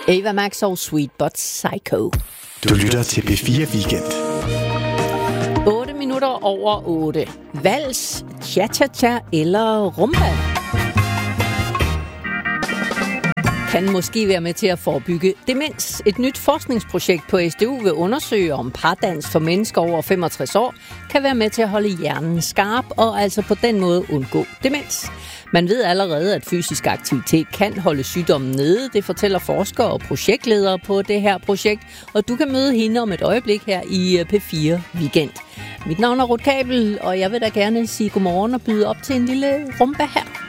Ava Max og Sweet But Psycho. Du lytter til P4 Weekend. 8 minutter over 8. Vals, cha-cha-cha eller rumba kan måske være med til at forebygge demens. Et nyt forskningsprojekt på SDU vil undersøge, om pardans for mennesker over 65 år kan være med til at holde hjernen skarp og altså på den måde undgå demens. Man ved allerede, at fysisk aktivitet kan holde sygdommen nede. Det fortæller forskere og projektledere på det her projekt, og du kan møde hende om et øjeblik her i P4 Weekend. Mit navn er Ruth Kabel, og jeg vil da gerne sige godmorgen og byde op til en lille rumba her.